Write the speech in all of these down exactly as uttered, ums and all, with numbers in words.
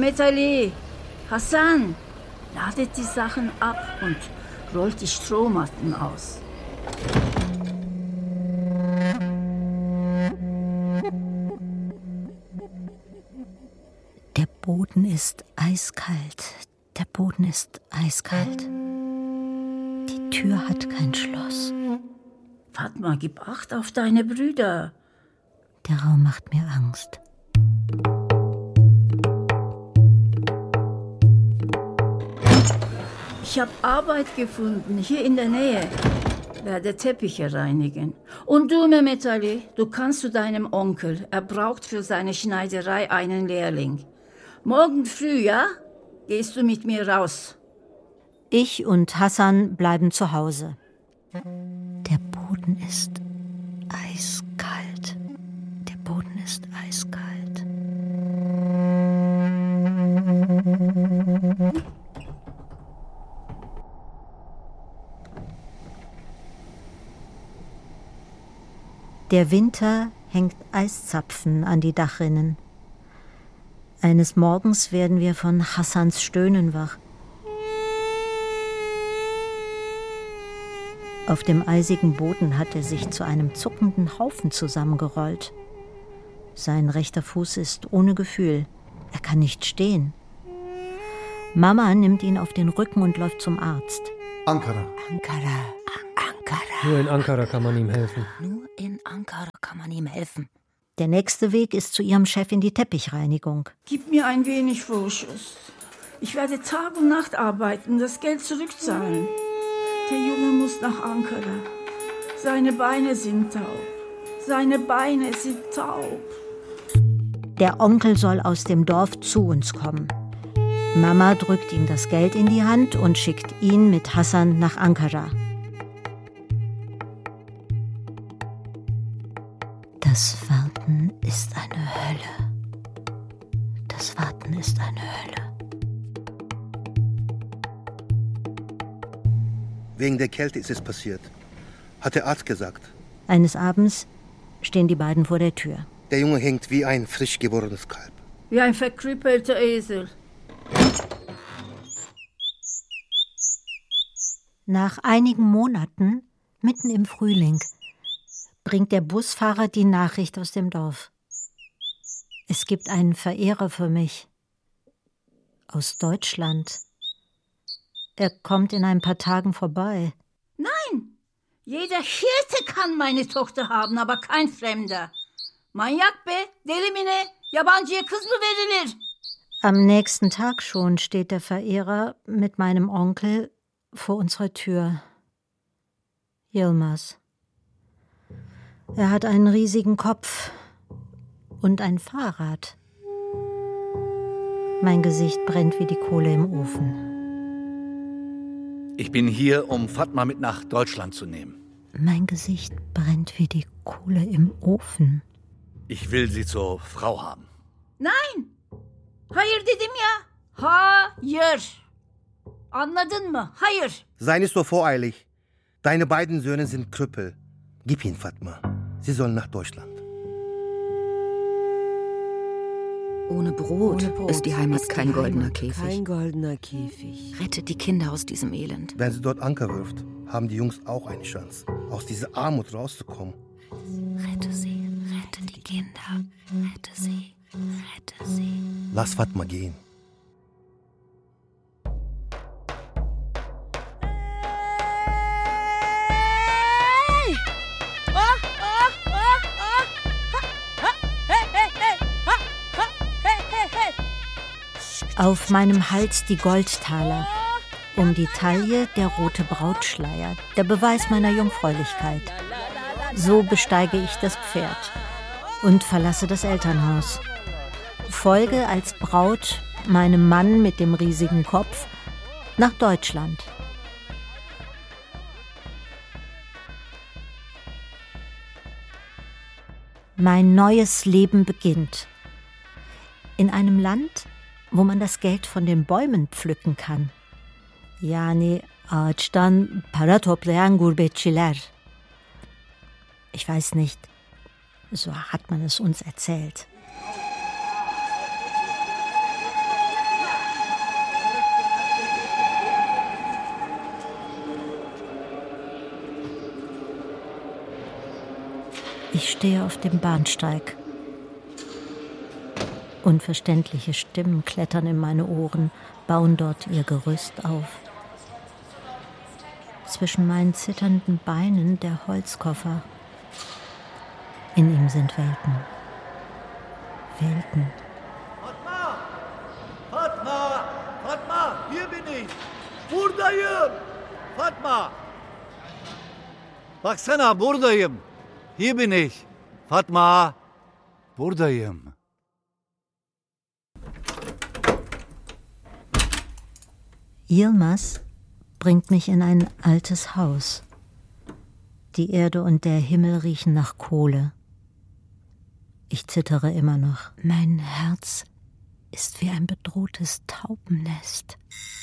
Mehmet Ali, Hasan, ladet die Sachen ab und rollt die Strohmatten aus. Der Boden ist eiskalt. Der Boden ist eiskalt. Die Tür hat kein Schloss. Fatma, gib Acht auf deine Brüder. Der Raum macht mir Angst. Ich habe Arbeit gefunden, hier in der Nähe. Werde Teppiche reinigen. Und du, Mehmet Ali, du kannst zu deinem Onkel. Er braucht für seine Schneiderei einen Lehrling. Morgen früh, ja? Gehst du mit mir raus? Ich und Hasan bleiben zu Hause. Der Boden ist eiskalt. Der Boden ist eiskalt. Der Winter hängt Eiszapfen an die Dachrinnen. Eines Morgens werden wir von Hassans Stöhnen wach. Auf dem eisigen Boden hat er sich zu einem zuckenden Haufen zusammengerollt. Sein rechter Fuß ist ohne Gefühl. Er kann nicht stehen. Mama nimmt ihn auf den Rücken und läuft zum Arzt. Ankara. Ankara. Ankara. Nur in Ankara kann man ihm helfen. Nur in Ankara kann man ihm helfen. Der nächste Weg ist zu ihrem Chef in die Teppichreinigung. Gib mir ein wenig Vorschuss. Ich werde Tag und Nacht arbeiten, das Geld zurückzahlen. Der Junge muss nach Ankara. Seine Beine sind taub. Seine Beine sind taub. Der Onkel soll aus dem Dorf zu uns kommen. Mama drückt ihm das Geld in die Hand und schickt ihn mit Hasan nach Ankara. Das Warten ist eine Hölle. Das Warten ist eine Hölle. Wegen der Kälte ist es passiert, hat der Arzt gesagt. Eines Abends stehen die beiden vor der Tür. Der Junge hängt wie ein frisch geborenes Kalb. Wie ein verkrüppelter Esel. Nach einigen Monaten, mitten im Frühling, bringt der Busfahrer die Nachricht aus dem Dorf. Es gibt einen Verehrer für mich. Aus Deutschland. Er kommt in ein paar Tagen vorbei. Nein, jeder Hirte kann meine Tochter haben, aber kein Fremder. Manyak be, deli mi ne, yabancıya kız mı verilir? Am nächsten Tag schon steht der Verehrer mit meinem Onkel vor unserer Tür. Yilmaz. Er hat einen riesigen Kopf und ein Fahrrad. Mein Gesicht brennt wie die Kohle im Ofen. Ich bin hier, um Fatma mit nach Deutschland zu nehmen. Mein Gesicht brennt wie die Kohle im Ofen. Ich will sie zur Frau haben. Nein! Hayır dedim ya. Hayır. Anladın mı? Hayır. Sei nicht so voreilig. Deine beiden Söhne sind Krüppel. Gib ihn, Fatma. Sie sollen nach Deutschland. Ohne Brot, Ohne Brot ist die Heimat ist kein, die goldener Heimat Käfig. kein goldener Käfig. Rettet die Kinder aus diesem Elend. Wenn sie dort Anker wirft, haben die Jungs auch eine Chance, aus dieser Armut rauszukommen. Rette sie, rette die Kinder, rette sie, rette sie. Lass Fatma gehen. Auf meinem Hals die Goldtaler, um die Taille der rote Brautschleier, der Beweis meiner Jungfräulichkeit. So besteige ich das Pferd und verlasse das Elternhaus. Folge als Braut meinem Mann mit dem riesigen Kopf nach Deutschland. Mein neues Leben beginnt. In einem Land, wo man das Geld von den Bäumen pflücken kann. Yani ağaçtan para toplayan gurbetçiler. Ich weiß nicht, so hat man es uns erzählt. Ich stehe auf dem Bahnsteig. Unverständliche Stimmen klettern in meine Ohren, bauen dort ihr Gerüst auf. Zwischen meinen zitternden Beinen der Holzkoffer. In ihm sind Welten. Welten. Fatma! Fatma! Fatma! Hier bin ich! Buradayım! Fatma! Baksana buradayım! Hier bin ich! Fatma! Buradayım! Yilmaz bringt mich in ein altes Haus. Die Erde und der Himmel riechen nach Kohle. Ich zittere immer noch. Mein Herz ist wie ein bedrohtes Taubennest.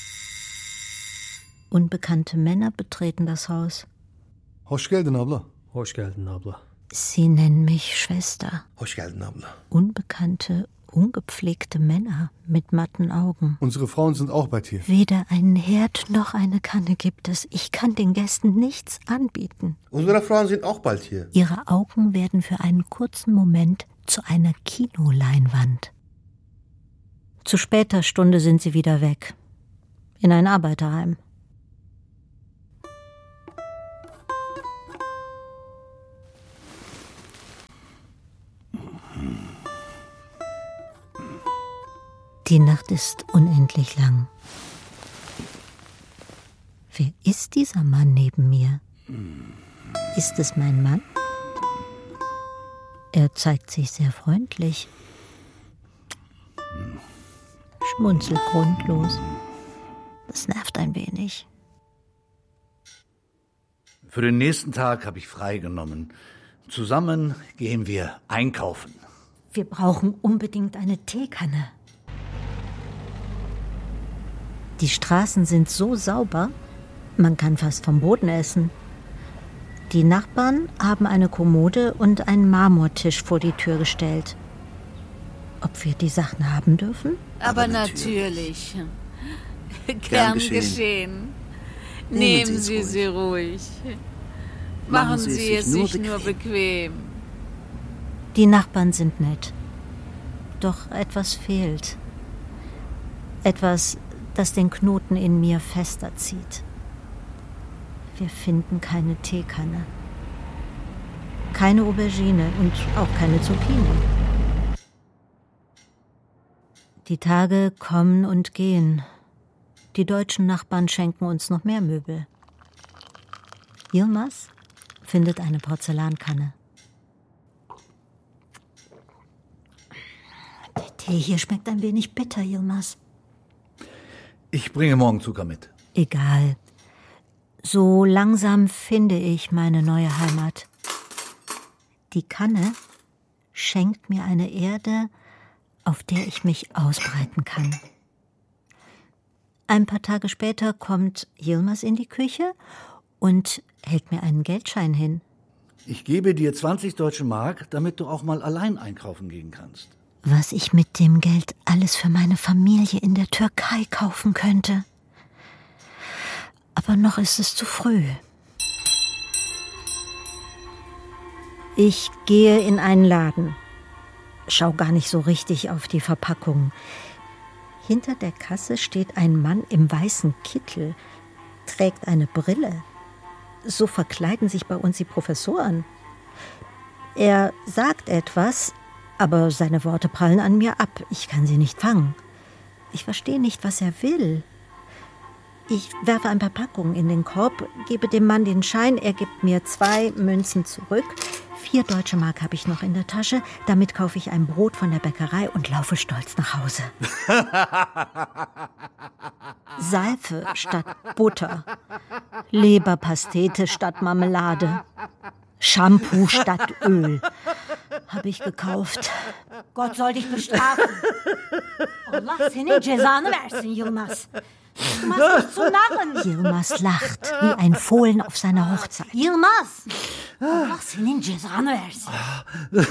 Unbekannte Männer betreten das Haus. Hoş geldin abla. Hoş geldin abla. Sie nennen mich Schwester. Hoş geldin abla. Unbekannte, ungepflegte Männer mit matten Augen. Unsere Frauen sind auch bei dir. Weder einen Herd noch eine Kanne gibt es. Ich kann den Gästen nichts anbieten. Unsere Frauen sind auch bald hier. Ihre Augen werden für einen kurzen Moment zu einer Kinoleinwand. Zu später Stunde sind sie wieder weg. In ein Arbeiterheim. Die Nacht ist unendlich lang. Wer ist dieser Mann neben mir? Ist es mein Mann? Er zeigt sich sehr freundlich. Schmunzelt grundlos. Das nervt ein wenig. Für den nächsten Tag habe ich freigenommen. Zusammen gehen wir einkaufen. Wir brauchen unbedingt eine Teekanne. Die Straßen sind so sauber, man kann fast vom Boden essen. Die Nachbarn haben eine Kommode und einen Marmortisch vor die Tür gestellt. Ob wir die Sachen haben dürfen? Aber, Aber natürlich. natürlich. Gern geschehen. geschehen. Nehmen, Nehmen Sie sie ruhig. Machen, Machen Sie, Sie es sich nur bequem. nur bequem. Die Nachbarn sind nett. Doch etwas fehlt. Etwas, das den Knoten in mir fester zieht. Wir finden keine Teekanne. Keine Aubergine und auch keine Zucchini. Die Tage kommen und gehen. Die deutschen Nachbarn schenken uns noch mehr Möbel. Yilmaz findet eine Porzellankanne. Der Tee hier schmeckt ein wenig bitter, Yilmaz. Ich bringe morgen Zucker mit. Egal. So langsam finde ich meine neue Heimat. Die Kanne schenkt mir eine Erde, auf der ich mich ausbreiten kann. Ein paar Tage später kommt Yilmaz in die Küche und hält mir einen Geldschein hin. Ich gebe dir zwanzig deutsche Mark, damit du auch mal allein einkaufen gehen kannst. Was ich mit dem Geld alles für meine Familie in der Türkei kaufen könnte. Aber noch ist es zu früh. Ich gehe in einen Laden. Schau gar nicht so richtig auf die Verpackung. Hinter der Kasse steht ein Mann im weißen Kittel, trägt eine Brille. So verkleiden sich bei uns die Professoren. Er sagt etwas, aber seine Worte prallen an mir ab. Ich kann sie nicht fangen. Ich verstehe nicht, was er will. Ich werfe ein paar Packungen in den Korb, gebe dem Mann den Schein, er gibt mir zwei Münzen zurück. Vier deutsche Mark habe ich noch in der Tasche. Damit kaufe ich ein Brot von der Bäckerei und laufe stolz nach Hause. Seife statt Butter. Leberpastete statt Marmelade. Shampoo statt Öl. Habe ich gekauft. Gott soll dich bestrafen. Allah senin cezanı versin Yilmaz. Du machst mich zu Narren. Yilmaz lacht wie ein Fohlen auf seiner Hochzeit. Yilmaz! Allah senin cezanı versin.